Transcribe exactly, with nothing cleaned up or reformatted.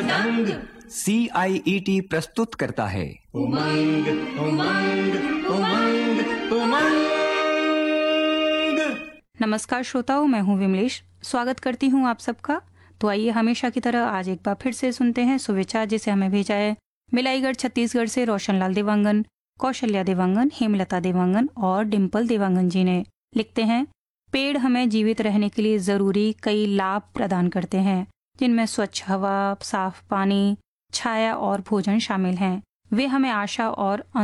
मदंग। सी आई E T प्रस्तुत करता है उमंग उमंग उमंग उमंग। नमस्कार श्रोताओं, मैं हूँ विमलेश। स्वागत करती हूँ आप सबका। तो आइए हमेशा की तरह आज एक बार फिर से सुनते हैं सुविचार, जिसे हमें भेजा है मिलाईगढ़ छत्तीसगढ़ से रोशनलाल देवांगन, कौशल्या देवांगन, हेमलता देवांगन और डिम्पल देवांगन जी ने। लिखते हैं, पेड़ हमें जीवित रहने के लिए जरूरी कई लाभ प्रदान करते हैं, जिनमें स्वच्छ हवा, साफ पानी, छाया और भोजन शामिल हैं। वे हमें आशा और